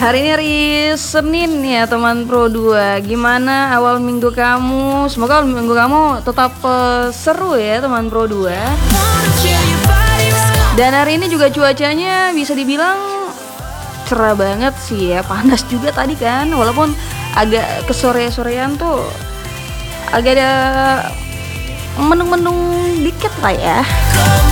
Hari ini hari Senin ya teman Pro 2. Gimana awal minggu kamu? Semoga awal minggu kamu tetap seru ya teman Pro 2. Dan hari ini juga cuacanya bisa dibilang cerah banget sih ya. Panas juga tadi kan, walaupun agak kesore-sorean tuh agak ada mendung-mendung dikit lah ya.